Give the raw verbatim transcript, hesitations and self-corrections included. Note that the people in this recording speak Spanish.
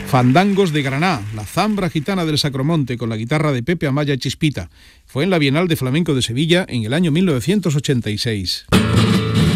Fandangos de Granada, la zambra gitana del Sacromonte con la guitarra de Pepe Amaya Chispita. Fue en la Bienal de Flamenco de Sevilla en el año mil novecientos ochenta y seis.